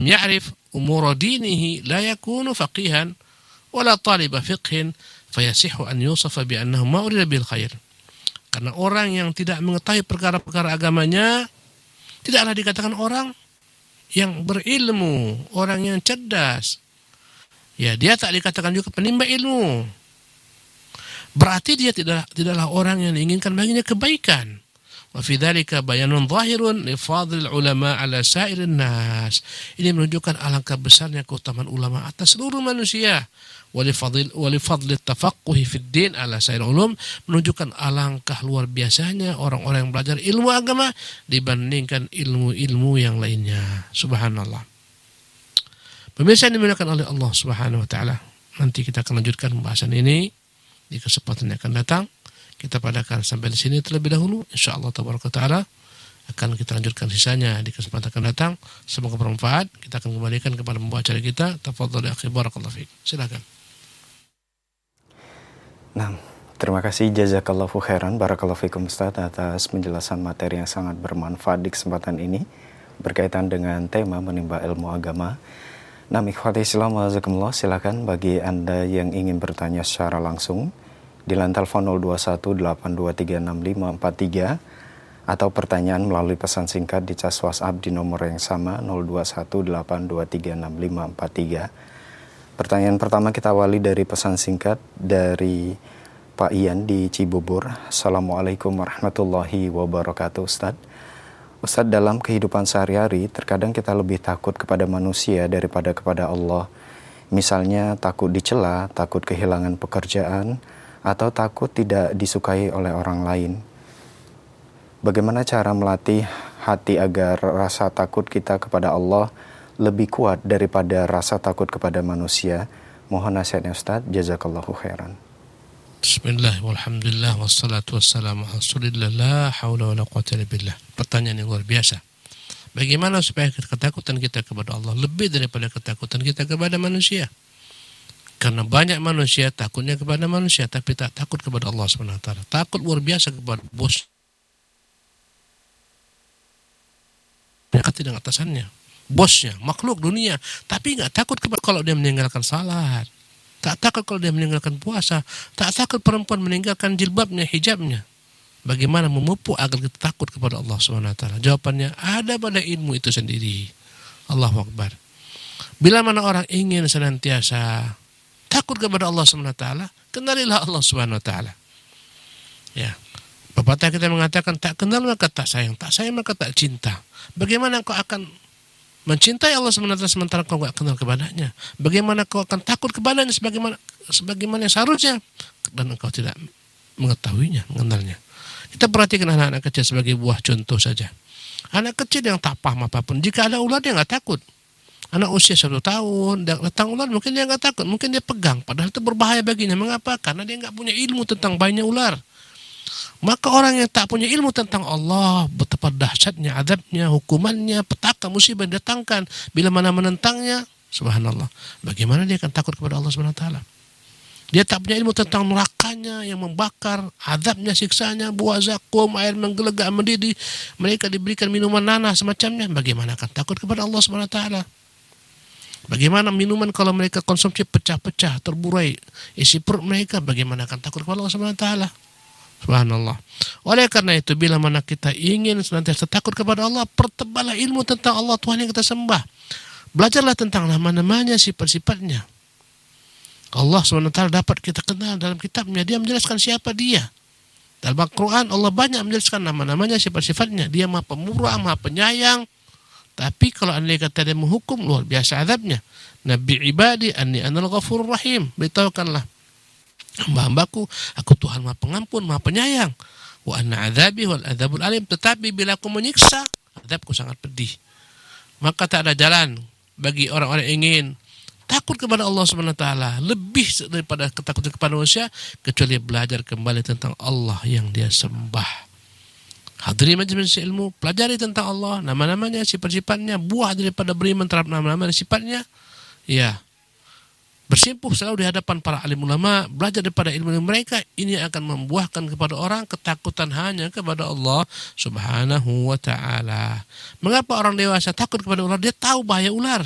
يعرف أمور دينه لا يكون فقيها ولا طالب فقه فيصح أن يوصف بأنه ما أريد به الخير. Karena orang yang tidak mengetahui perkara-perkara agamanya tidaklah dikatakan orang yang berilmu, orang yang cerdas. Ya, dia tak dikatakan juga penimba ilmu. Berarti dia tidaklah orang yang diinginkan baginya kebaikan. Wa fi dzalika bayanun zahirun li fadlil ulama ala sa'irin nas. Ini menunjukkan alangkah besarnya keutamaan ulama atas seluruh manusia. Wa li fadlit tafaqquhi fid din ala sa'iril ulum, menunjukkan alangkah luar biasanya orang-orang yang belajar ilmu agama dibandingkan ilmu-ilmu yang lainnya. Subhanallah. Pemirsa yang dimuliakan oleh Allah Subhanahu wa taala. Nanti kita akan lanjutkan pembahasan ini di kesempatan yang akan datang. Kita padakan sampai di sini terlebih dahulu. Insyaallah tabaraka taala akan kita lanjutkan sisanya di kesempatan akan datang. Semoga bermanfaat. Kita akan kembalikan kepada pembawa acara kita. Tafadhal ya akhi, barakallahu fiik. Silakan. Nah, terima kasih jazakallahu khairan barakallahu fikum Ustaz atas penjelasan materi yang sangat bermanfaat di kesempatan ini berkaitan dengan tema menimba ilmu agama. Nah, ikhwati Islam wazakumullah, silakan bagi Anda yang ingin bertanya secara langsung di line telepon 0218236543 atau pertanyaan melalui pesan singkat di cas WhatsApp di nomor yang sama 0218236543. Pertanyaan pertama kita awali dari pesan singkat dari Pak Ian di Cibubur. Assalamualaikum warahmatullahi wabarakatuh Ustaz. Ustaz, dalam kehidupan sehari-hari terkadang kita lebih takut kepada manusia daripada kepada Allah. Misalnya takut dicela, takut kehilangan pekerjaan, atau takut tidak disukai oleh orang lain. Bagaimana cara melatih hati agar rasa takut kita kepada Allah lebih kuat daripada rasa takut kepada manusia? Mohon nasihatnya Ustaz, jazakallahu khairan. Bismillah, walhamdulillah, wassalatu wassalamu ala rasulillah, la hawla wa la quwwata illa billah. Pertanyaan yang luar biasa. Bagaimana supaya ketakutan kita kepada Allah lebih daripada ketakutan kita kepada manusia? Karena banyak manusia takutnya kepada manusia, tapi tak takut kepada Allah SWT. Takut luar biasa kepada bos, dengan atasannya, bosnya, makhluk dunia, tapi nggak takut kepada kalau dia meninggalkan salat, tak takut kalau dia meninggalkan puasa, tak takut perempuan meninggalkan jilbabnya, hijabnya. Bagaimana memupuk agar kita takut kepada Allah SWT? Jawabannya ada pada ilmu itu sendiri. Allahu Akbar. Bila mana orang ingin senantiasa takut kepada Allah SWT, kenalilah Allah SWT. Ya, pepatah kita mengatakan tak kenal maka tak sayang maka tak cinta. Bagaimana kau akan mencintai Allah SWT sementara kau tidak kenal kepadanya? Bagaimana kau akan takut kepadanya sebagaimana seharusnya dan engkau tidak mengetahuinya, mengenalnya? Kita perhatikan anak-anak kecil sebagai buah contoh saja. Anak kecil yang tak paham apapun, jika ada ular dia nggak takut. Anak usia 1 tahun, datang ular mungkin dia nggak takut, mungkin dia pegang, padahal itu berbahaya baginya. Mengapa? Karena dia nggak punya ilmu tentang bahayanya ular. Maka orang yang tak punya ilmu tentang Allah, betapa dahsyatnya azabnya, hukumannya, petaka, musibah yang datangkan bila mana menentangnya, subhanallah. Bagaimana dia akan takut kepada Allah SWT? Dia tak punya ilmu tentang nerakanya yang membakar, azabnya, siksanya, buah zakum, air menggelegak, mendidih, mereka diberikan minuman nanah semacamnya. Bagaimana akan takut kepada Allah SWT? Bagaimana minuman kalau mereka konsumsi pecah-pecah, terburai isi perut mereka, bagaimana akan takut kepada Allah SWT? Subhanallah. Oleh karena itu, bila mana kita ingin senantiasa takut kepada Allah, perteballah ilmu tentang Allah Tuhan yang kita sembah. Belajarlah tentang nama-namanya, sifat-sifatnya. Allah SWT dapat kita kenal dalam kitabnya. Dia menjelaskan siapa dia. Dalam Al-Quran Allah banyak menjelaskan nama-namanya, sifat-sifatnya. Dia maha pemurah, maha penyayang. Tapi kalau andai kata dia menghukum, luar biasa azabnya. Nabi ibadi anni anal ghafurur rahim. Beritahukanlah hamba-hambaku, aku Tuhan maha pengampun, maha penyayang. Wa anna azabi wal azabul alim. Tetapi bila aku menyiksa, azabku sangat pedih. Maka tak ada jalan bagi orang-orang yang ingin takut kepada Allah SWT lebih daripada ketakutan kepada manusia, kecuali belajar kembali tentang Allah yang dia sembah. Hadiri majelis ilmu, pelajari tentang Allah, nama-namanya, sifat-sifatnya, buah daripada beriman terhadap nama-nama dan sifatnya. Ya, bersimpuh selalu di hadapan para alim ulama, belajar daripada ilmu mereka. Ini akan membuahkan kepada orang ketakutan hanya kepada Allah Subhanahu wa ta'ala. Mengapa orang dewasa takut kepada ular? Dia tahu bahaya ular.